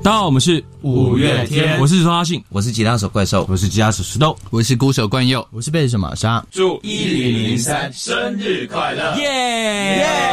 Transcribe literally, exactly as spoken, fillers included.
大家好，我们是五月天， 我是周阿信， 我是吉他手怪兽， 我是吉他手石头， 我是鼓手冠佑， 我是贝斯手玛莎。 祝一零零三生日快乐！ 耶、yeah! 耶！